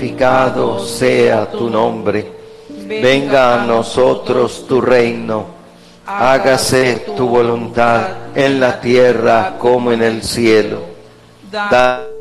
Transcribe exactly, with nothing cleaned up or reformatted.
santificado sea tu nombre. Venga a nosotros tu reino. Hágase tu voluntad en la tierra como en el cielo. Da